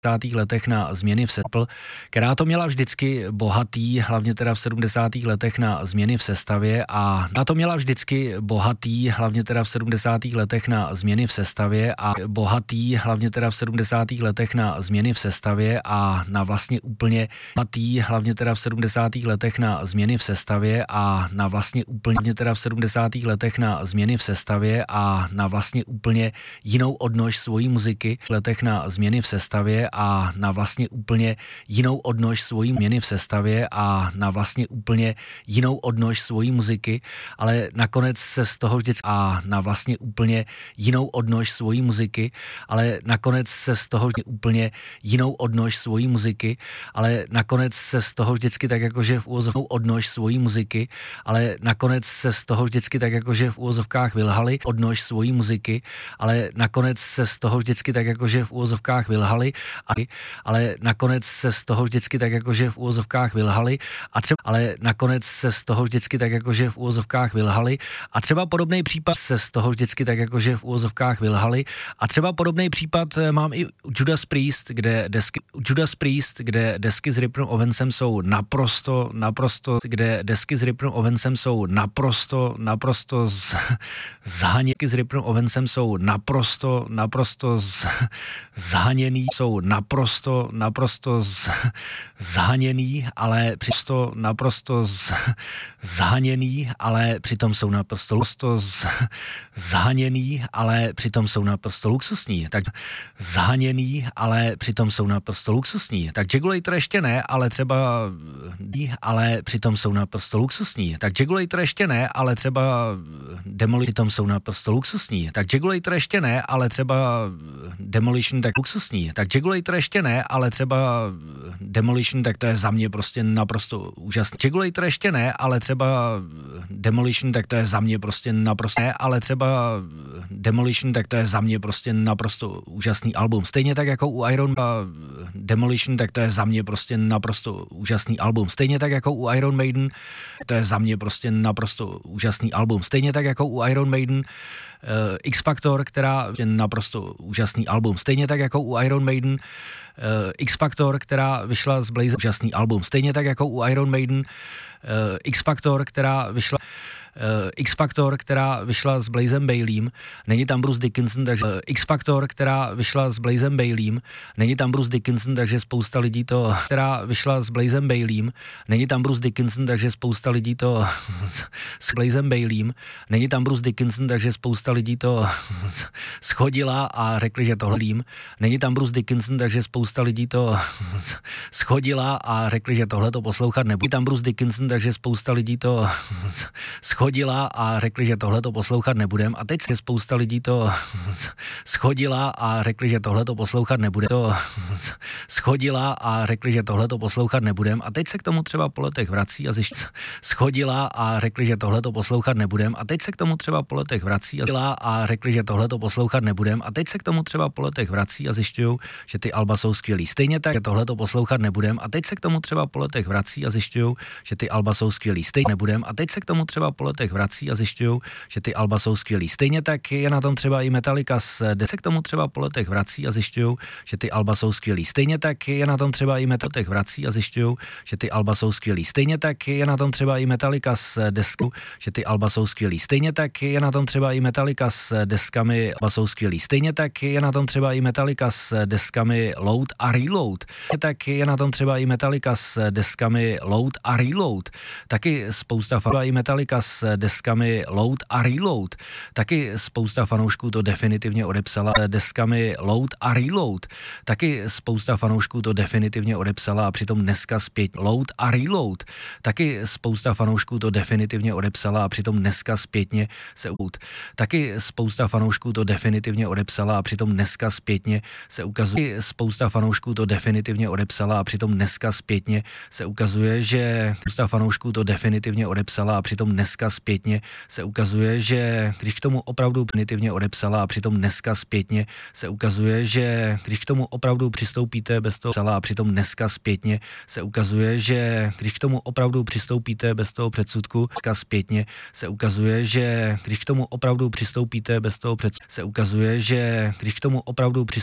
letech na změny v Apple, která to měla vždycky bohatý, hlavně teda v 70. letech na změny v sestavě a na vlastně úplně jinou odnož svojí muziky a na vlastně úplně jinou odnož svojí muziky, ale nakonec se z toho vždycky na vlastně úplně jinou odnož svojí muziky, ale nakonec se z toho úplně jinou odnož svojí muziky, ale nakonec se z toho vždycky tak jakože v úvozovkách odnož svojí muziky, ale nakonec se z toho vždycky tak jakože v úvozovkách vylhali odnož svojí muziky, ale nakonec se z toho vždycky tak jakože v úvozovkách vylhali a třeba podobný případ se z toho vždycky tak jakože v úvozovkách vylhali a třeba podobný případ mám i Judas Priest, kde desky s Ripperem Owensem jsou naprosto zhaněný, ale přitom jsou naprosto luxusní. Tak Jagulator ještě ne, ale třeba přitom jsou naprosto luxusní. Tak Jagulator ještě ne, ale třeba Demolition jsou naprosto luxusní. Tak Jagulator ještě ne, ale třeba Demolition tak luxusní. Tak Jagulator ještě ne, ale třeba Demolition, tak to je za mě prostě naprosto úžasný. Jagulator ještě ne, ale třeba Demolition, tak to je za mě prostě naprosto Demolition, tak to je za mě prostě naprosto úžasný album. Stejně tak jako u Iron Demolition, tak to je za mě prostě naprosto úžasný album. Stejně tak jako u Iron Maiden, to je za mě prostě naprosto úžasný album. Stejně tak jako u Iron Maiden, X-Factor, která je naprosto úžasný album. Stejně tak jako u Iron Maiden, X-Factor, která vyšla z Blaze, úžasný album. Stejně tak jako u Iron Maiden, X-Factor, která vyšla s Blazem Baileym, není tam Bruce Dickinson, takže X-Factor, která vyšla s Blazem Baileym, není tam Bruce Dickinson, takže spousta lidí to, která vyšla s Blazem Baileym, není tam Bruce Dickinson, takže spousta lidí to s Blazem Baileym, není tam Bruce Dickinson, takže spousta lidí to schodila a řekli, že tohle není tam Bruce Dickinson, takže spousta lidí to schodila a řekli, že tohle to poslouchat nebude. Tam Bruce Dickinson, takže spousta lidí to schodila a řekli, že tohle to poslouchat nebudem. A teď se spousta lidí to schodila a řekli, že tohle to poslouchat nebude. Schodila a řekli, že tohle to poslouchat nebudem. A teď se k tomu třeba po letech vrací a schodila a řekli, že tohle to poslouchat nebudem. A teď se k tomu třeba po letech vrací a řekli, že tohle to poslouchat nebudem. A teď se k tomu třeba po letech vrací a zjišťují, že ty alba jsou skvělý. Stejně tak, že tohle to poslouchat nebudem. A teď se k tomu třeba po letech vrací a zjišťují, že ty alba jsou skvělý. Stejně nebudem. A teď se k tomu třeba po letech vrací a zjišťují, že ty alba jsou skvělý. Stejně tak je na tom třeba i Metallica se k tomu třeba po letech vrací a zjišťují, že ty alba jsou skvělý. Stejně tak je na tom třeba i Metallica vrací a zjišťují, že ty alba jsou skvělý. Stejně tak je na tom třeba i Metallica s deskou, že ty alba jsou skvělý. Stejně tak je na tom třeba i Metallica s deskami alba jsou skvělý. Stejně tak je na tom třeba i Metallica s deskami Load a Reload. Tak je na tom třeba i Metallica s deskami Load a Reload. Taky spousta i Metallica s deskami Load a Reload. Taky spousta fanoušků to definitivně odepsala deskami Load a Reload. Taky spousta fanoušků to definitivně odepsala a přitom dneska zpět Load a Reload. Taky spousta fanoušků to definitivně odepsala a přitom dneska zpětně se Taky spousta fanoušků to definitivně odepsala a přitom dneska zpětně se ukazuje. Spousta fanoušků to definitivně odepsala a přitom dneska zpětně se ukazuje, že spousta fanoušků to definitivně odepsala a přitom dneska zpětně se ukazuje, že když k tomu opravdu definitivně odepsala a přitom dneska zpětně se ukazuje, že když k tomu opravdu přistoupíte bez toho a přitom dneska zpětně se ukazuje, že když k tomu opravdu přistoupíte bez toho předsudku, dneska zpětně se ukazuje, že když k tomu opravdu přistoupíte bez toho předsudku, se ukazuje, že když k tomu opravdu